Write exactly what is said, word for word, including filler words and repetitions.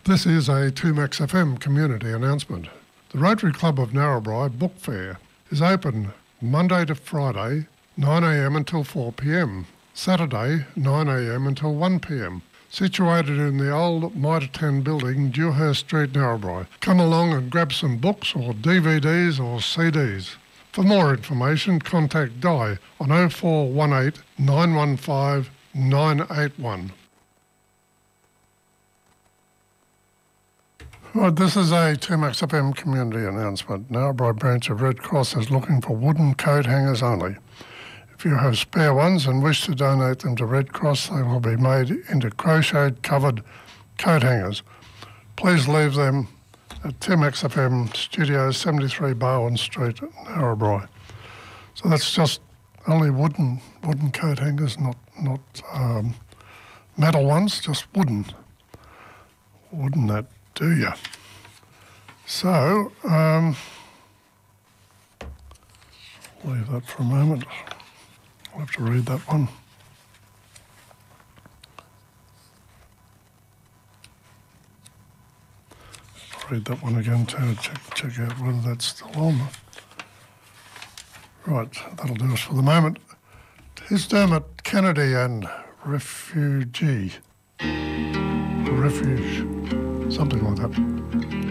This is a two Max F M community announcement. The Rotary Club of Narrabri Book Fair is open Monday to Friday, nine a m until four p m, Saturday, nine a m until one p m, situated in the old Mitre ten building, Dewhurst Street, Narrabri. Come along and grab some books or D V Ds or C Ds. For more information, contact Di on oh four one eight, nine one five, nine eight one. Right, this is a two Max F M community announcement. Narrabri branch of Red Cross is looking for wooden coat hangers only. If you have spare ones and wish to donate them to Red Cross, they will be made into crocheted covered coat hangers. Please leave them at two Max F M Studios, seventy-three Barwon Street, Narrabri. So that's just only wooden wooden coat hangers, not not um, metal ones, just wooden. Wouldn't that do you? So, um, leave that for a moment. I'll have to read that one. Read that one again to check, check out whether that's still on. Right, that'll do us for the moment. Here's Dermot Kennedy and Refugee. Refuge. Something like that.